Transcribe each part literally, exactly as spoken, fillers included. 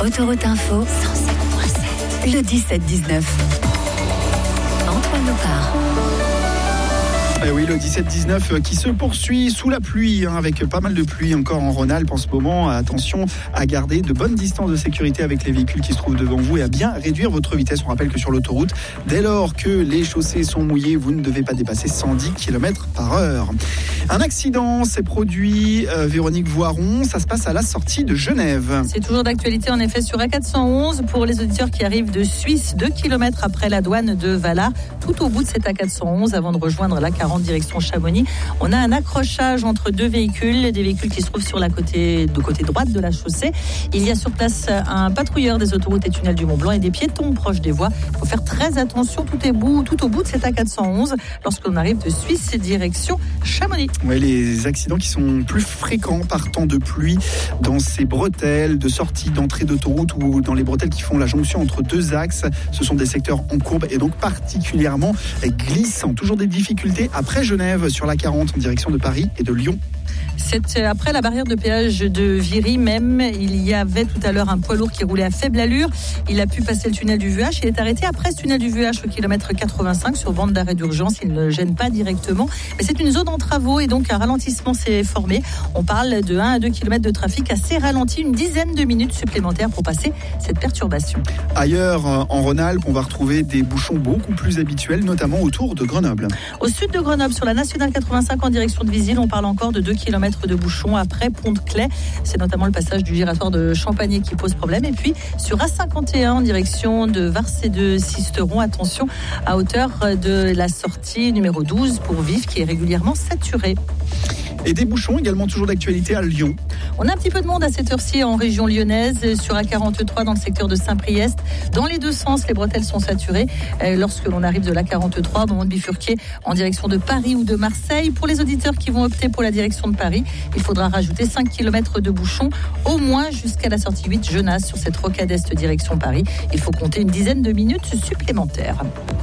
Autoroute Info, cent sept virgule sept. Le dix-sept dix-neuf. Antoine Opar. Eh oui, le dix-sept dix-neuf qui se poursuit sous la pluie, hein, avec pas mal de pluie encore en Rhône-Alpes en ce moment. Attention à garder de bonnes distances de sécurité avec les véhicules qui se trouvent devant vous et à bien réduire votre vitesse. On rappelle que sur l'autoroute, dès lors que les chaussées sont mouillées, vous ne devez pas dépasser cent dix kilomètres par heure. Un accident s'est produit, euh, Véronique Voiron, ça se passe à la sortie de Genève. C'est toujours d'actualité en effet sur A quatre cent onze pour les auditeurs qui arrivent de Suisse, deux kilomètres après la douane de Valar, tout au bout de cette A quatre cent onze avant de rejoindre la quarante direction Chamonix. On a un accrochage entre deux véhicules, des véhicules qui se trouvent sur la côté, de côté droite de la chaussée. Il y a sur place un patrouilleur des autoroutes et tunnels du Mont-Blanc et des piétons proches des voies. Il faut faire très attention tout, est bout, tout au bout de cette A quatre cent onze lorsqu'on arrive de Suisse direction Chamonix. Oui, les accidents qui sont plus fréquents par temps de pluie dans ces bretelles de sortie, d'entrée d'autoroute ou dans les bretelles qui font la jonction entre deux axes. Ce sont des secteurs en courbe et donc particulièrement glissants. Toujours des difficultés après Genève sur la quarante en direction de Paris et de Lyon. C'est après la barrière de péage de Viry même. Il y avait tout à l'heure un poids lourd qui roulait à faible allure. Il a pu passer le tunnel du Vuache. Il est arrêté après ce tunnel du Vuache au kilomètre quatre-vingt-cinq sur bande d'arrêt d'urgence. Il ne gêne pas directement. Mais c'est une zone en travaux et donc un ralentissement s'est formé. On parle de un à deux kilomètres de trafic assez ralenti. Une dizaine de minutes supplémentaires pour passer cette perturbation. Ailleurs, en Rhône-Alpes, on va retrouver des bouchons beaucoup plus habituels, notamment autour de Grenoble. Au sud de Grenoble, sur la nationale quatre-vingt-cinq en direction de Visil, on parle encore de deux kilomètres de bouchons après Pont-de-Claix. C'est notamment le passage du giratoire de Champagné qui pose problème. Et puis sur A cinquante et un en direction de Vars et de Sisteron, attention à hauteur de la sortie numéro douze pour Vif qui est régulièrement saturée. Et des bouchons également toujours d'actualité à Lyon. On a un petit peu de monde à cette heure-ci en région lyonnaise, sur A quarante-trois dans le secteur de Saint-Priest. Dans les deux sens, les bretelles sont saturées. Lorsque l'on arrive de l'A quarante-trois, au moment de bifurquer en direction de Paris ou de Marseille. Pour les auditeurs qui vont opter pour la direction de Paris, il faudra rajouter cinq kilomètres de bouchons, au moins jusqu'à la sortie huit Genasse sur cette rocade est direction Paris. Il faut compter une dizaine de minutes supplémentaires.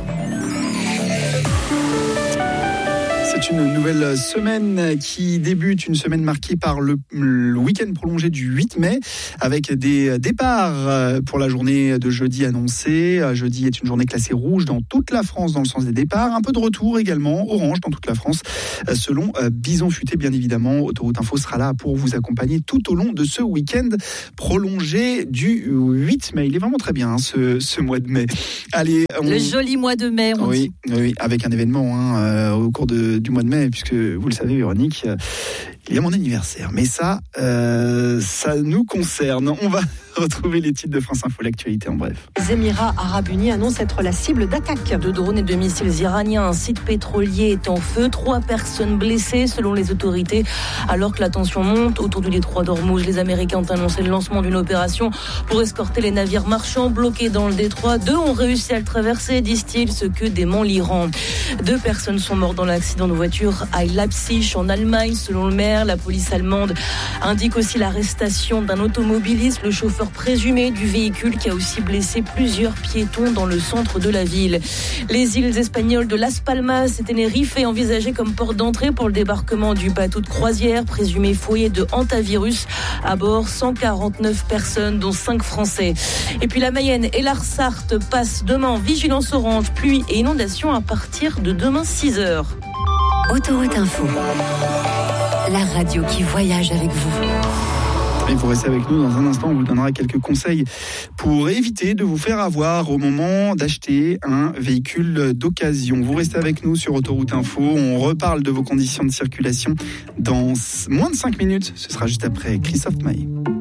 C'est une nouvelle semaine qui débute, une semaine marquée par le, le week-end prolongé du huit mai, avec des départs pour la journée de jeudi annoncée. Jeudi est une journée classée rouge dans toute la France dans le sens des départs. Un peu de retour également, orange dans toute la France, selon Bison Futé, bien évidemment. Autoroute Info sera là pour vous accompagner tout au long de ce week-end prolongé du huit mai. Il est vraiment très bien, hein, ce, ce mois de mai. Allez, on... Le joli mois de mai, on oui, dit. Oui, avec un événement hein, euh, au cours de, du mois de mai, puisque vous le savez, Véronique, euh, il y a mon anniversaire. Mais ça, euh, ça nous concerne. On va retrouver les titres de France Info, l'actualité en bref. Les Émirats Arabes Unis annoncent être la cible d'attaques de drones et de missiles iraniens. Un site pétrolier est en feu. Trois personnes blessées selon les autorités. Alors que la tension monte autour du détroit d'Ormuz, les Américains ont annoncé le lancement d'une opération pour escorter les navires marchands bloqués dans le détroit. Deux ont réussi à le traverser, disent-ils, ce que dément l'Iran. Deux personnes sont mortes dans l'accident de voiture à Leipzig, en Allemagne, selon le maire. La police allemande indique aussi l'arrestation d'un automobiliste, le chauffeur présumé du véhicule qui a aussi blessé plusieurs piétons dans le centre de la ville. Les îles espagnoles de Las Palmas et Tenerife est envisagées comme porte d'entrée pour le débarquement du bateau de croisière présumé foyer de hantavirus. À bord, cent quarante-neuf personnes, dont cinq Français. Et puis la Mayenne et la Sarthe passent demain en vigilance orange, pluie et inondation à partir de demain six heures. Autoroute Info, la radio qui voyage avec vous. Et vous restez avec nous dans un instant, on vous donnera quelques conseils pour éviter de vous faire avoir au moment d'acheter un véhicule d'occasion. Vous restez avec nous sur Autoroute Info, on reparle de vos conditions de circulation dans moins de cinq minutes, ce sera juste après Christophe Maé.